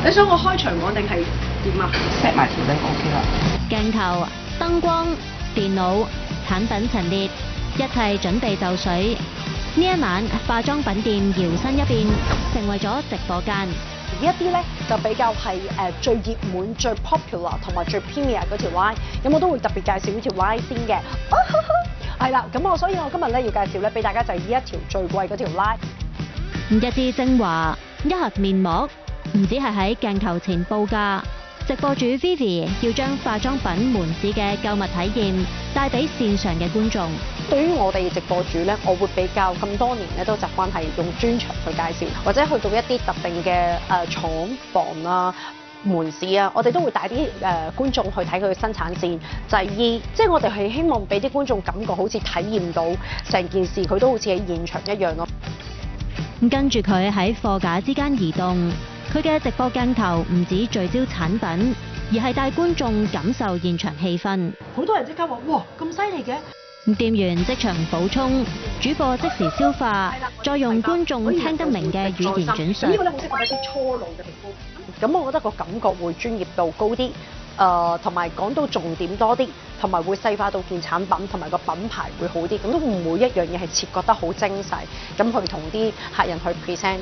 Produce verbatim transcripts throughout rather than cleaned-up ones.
你想我開長網定係點啊 set 埋條 link OK 啦。 鏡頭、燈光、電腦、產品陳列，一切準備就緒。呢一晚化妝品店搖身一變，成為咗直播間。 呢一啲咧就比較係誒最熱門、最 popular 同埋最 premier 嗰條 line，咁我都會特別介紹呢條 line 先嘅。係啦，咁我所以我今日咧要介紹咧俾大家就係呢一條最貴嗰條 line。 一支精華，一盒面膜，唔止係喺鏡頭前報價。直播主 Vivi 要將化妝品門市嘅購物體驗帶俾線上嘅觀眾。 對於我哋直播主咧，我會比較咁多年咧都習慣係用專場去介紹，或者去到一啲特定嘅誒廠房啊、門市啊，我哋都會帶啲誒觀眾去睇佢嘅生產線、製衣，即係我哋係希望俾啲觀眾感覺好似體驗到成件事，佢都好似喺現場一樣咯。 跟住佢喺貨架之間移動，佢嘅直播鏡頭唔止聚焦產品，而係帶觀眾感受現場氣氛。 好多人即刻話：哇，咁犀利嘅！ 店員即場補充，主播即時消化，再用觀眾聽得明嘅語言轉述。 呢個咧好適合一啲初老嘅皮膚。咁我覺得個感覺會專業度高啲，誒同埋講到重點多啲，同埋會細化到件產品同埋個品牌會好啲。咁都唔會一樣嘢係切割得好精細，咁去同啲客人去 present。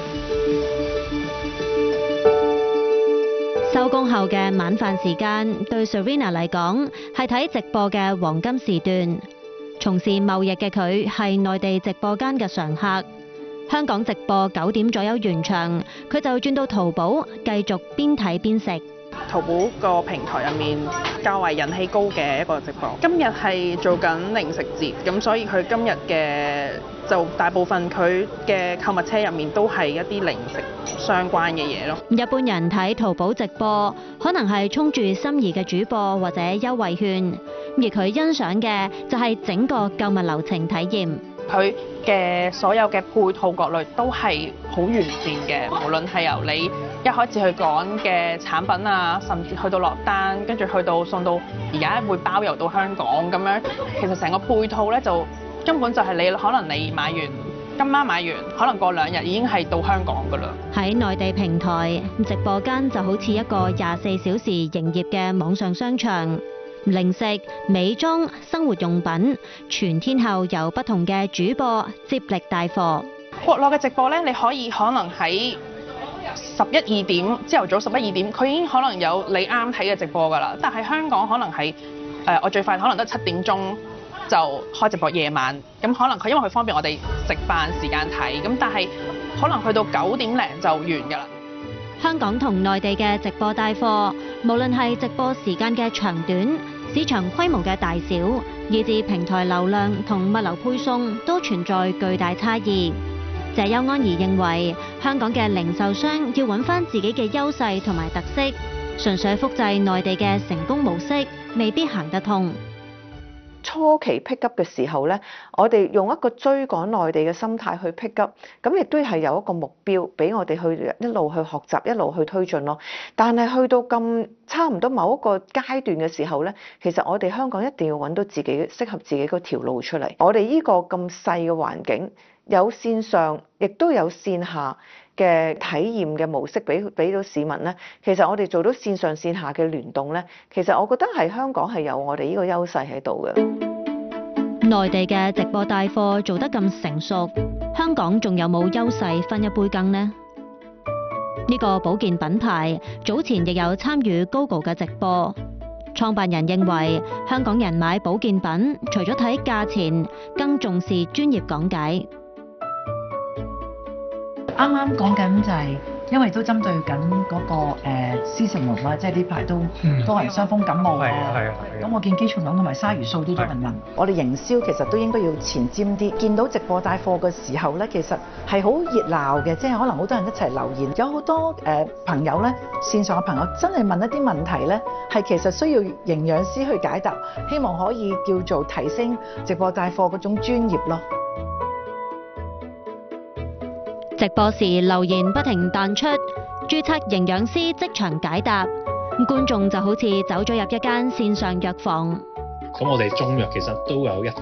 收工後嘅晚飯時間，對 Serena 嚟講係睇直播嘅黃金時段。從事貿易嘅佢係內地直播間嘅常客。香港直播九點左右完場，佢就轉到淘寶繼續邊睇邊食。 淘寶個平台入面較為人氣高嘅一個直播。今日係做緊零食節，咁所以佢今日嘅就大部分佢嘅購物車入面都係一啲零食相關嘅嘢咯。 一般人睇淘寶直播，可能係衝住心儀嘅主播或者優惠券，而佢欣賞嘅就係整個購物流程體驗。 佢嘅所有嘅配套各類都係好完善嘅，無論係由你一開始去講嘅產品啊，甚至去到落單，跟住去到送到而家會包郵到香港咁樣，其實成個配套咧就根本就係你可能你買完今晚買完，可能過兩日已經係到香港㗎啦。喺內地平台直播間就好似一個廿四小時營業嘅網上商場。零食、美妝、生活用品，全天候由不同嘅主播接力帶貨。 國內嘅直播咧，你可以可能喺十一二點，朝頭早十一二點，佢已經可能有你啱睇嘅直播㗎啦。但係香港可能係誒、呃，我最快可能得七點鐘就開直播，夜晚咁可能佢因為佢方便我哋食飯時間睇，咁但係可能去到九點零就完㗎啦。 香港同內地嘅直播帶貨，無論係直播時間嘅長短、市場規模嘅大小，以至平台流量同物流配送，都存在巨大差異。謝邱安儀認為，香港嘅零售商要揾返自己嘅優勢同埋特色，純粹複製內地嘅成功模式，未必行得通。 初期 pick up 嘅時候咧，我哋用一個追趕內地嘅心態去 pick up，咁亦都係有一個目標俾我哋去一路去學習，一路去推進咯。但係去到咁差唔多某一個階段嘅時候咧，其實我哋香港一定要揾到自己適合自己嗰條路出嚟。我哋呢個咁細嘅環境，有線上亦都有線下嘅體驗嘅模式俾俾到市民咧，其實我哋做到線上線下嘅聯動咧，其實我覺得係香港係有我哋呢個優勢喺度嘅。 內地嘅直播帶貨做得咁成熟，香港仲有冇優勢分一杯羹呢？呢個保健品牌早前亦有參與 Google 嘅直播，創辦人認為香港人買保健品除咗睇價錢，更重視專業講解。 啱啱講緊就係，因為都針對緊嗰個誒 seasonal 啦，即係呢排都多人傷風感冒啊。咁我見肌蟲卵同埋鯊魚素都多人問。我哋營銷其實都應該要前瞻啲。見到直播帶貨嘅時候咧，其實係好熱鬧嘅，即係可能好多人一齊留言。有好多誒朋友咧，線上嘅朋友真係問一啲問題咧，係其實需要營養師去解答，希望可以叫做提升直播帶貨嗰種專業咯。 直播時留言不停彈出，註冊營養師即場解答，觀眾就好似走咗入一間線上藥房。 咁我哋中藥其實都有一